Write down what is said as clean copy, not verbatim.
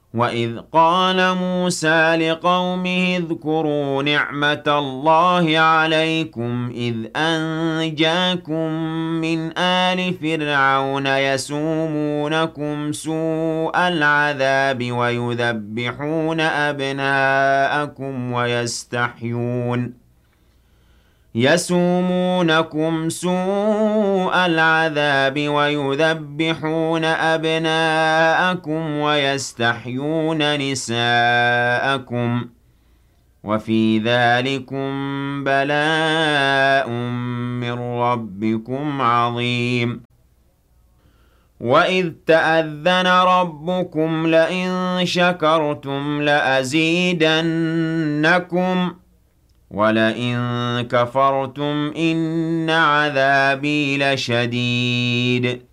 وَإِذْ قَالَ مُوسَىٰ لِقَوْمِهِ اذْكُرُوا نِعْمَةَ اللَّهِ عَلَيْكُمْ إِذْ أَنجَاكُم مِّنْ آلِ فِرْعَوْنَ يَسُومُونَكُمْ سُوءَ الْعَذَابِ وَيُذَبِّحُونَ أَبْنَاءَكُمْ وَيَسْتَحْيُونَ نِسَاءَكُمْ ۚ وَفِي ذَٰلِكُم بَلَاءٌ مِّن رَّبِّكُمْ عَظِيمٌ وَإِذْ تَأَذَّنَ رَبُّكُمْ لَئِن شَكَرْتُمْ لَأَزِيدَنَّكُمْ ۖ وَلَئِن كَفَرْتُمْ إِنَّ عَذَابِي لَشَدِيدٌ